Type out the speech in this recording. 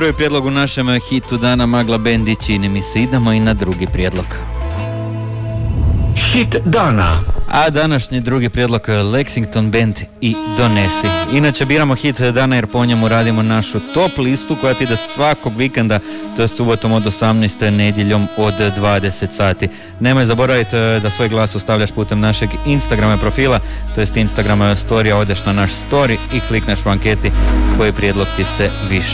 prvi prijedlog u našem hitu dana Magla Band i čini mi se. Idemo i na drugi prijedlog. Hit dana. A današnji drugi prijedlog Lexington Band i Donesi. Inače biramo hit dana jer po njemu radimo našu top listu koja ti ide svakog vikenda, to je subotom od 18. nedjeljom od 20 sati. Nemoj zaboraviti da svoj glas ostavljaš putem našeg Instagrama profila, to jest Instagrama storija, odeš na naš story i klikneš u anketi koji prijedlog ti se više